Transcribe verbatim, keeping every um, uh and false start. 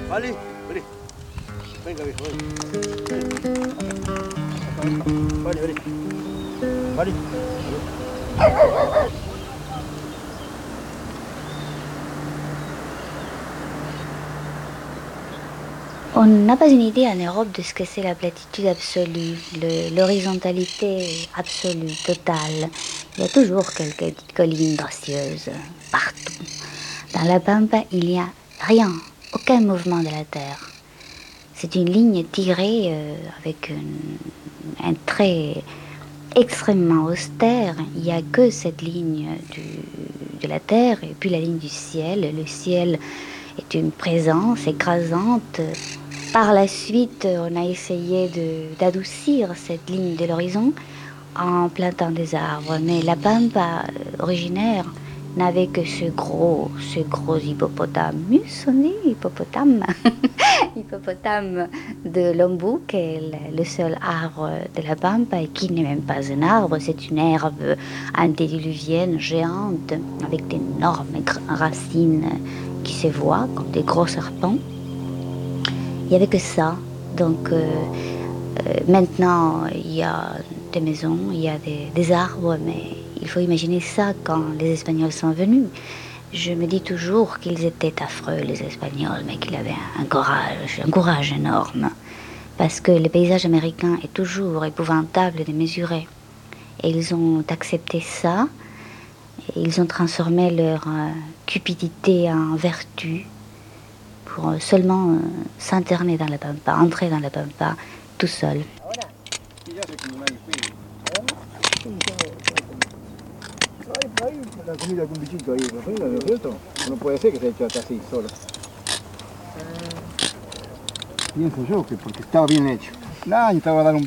Vale, vale. Venga, viejo, vale. Vale, vale. Vale. On n'a pas une idée en Europe de ce que c'est la platitude absolue, le- l'horizontalité absolue, totale. Il y a toujours quelques petites collines gracieuses, partout. Dans la Pampa, il n'y a rien, aucun mouvement de la terre. C'est une ligne tirée euh, avec une- un trait extrêmement austère. Il n'y a que cette ligne du- de la terre et puis la ligne du ciel. Le ciel est une présence écrasante. Par la suite, on a essayé de- d'adoucir cette ligne de l'horizon en plantant des arbres. Mais la Pampa euh, originaire n'avait que ce gros, ce gros hippopotamus, on dit hippopotame, hippopotame de l'Ombú, qui est le, le seul arbre de la Pampa et qui n'est même pas un arbre, c'est une herbe antédiluvienne géante avec d'énormes racines qui se voient comme des gros serpents. Il n'y avait que ça. Donc euh, euh, maintenant, il y a des maisons, il y a des, des arbres, mais il faut imaginer ça quand les Espagnols sont venus. Je me dis toujours qu'ils étaient affreux, les Espagnols, mais qu'ils avaient un courage, un courage énorme. Parce que le paysage américain est toujours épouvantable de mesurer. Et ils ont accepté ça, et ils ont transformé leur euh, cupidité en vertu pour euh, seulement euh, s'interner dans la pampa, entrer dans la pampa tout seul. Hay la comida con bichito ahí, ¿no es cierto? No puede ser que se haya hecho hasta así, solo. Pienso yo que porque estaba bien hecho. Nah, yo estaba a dar un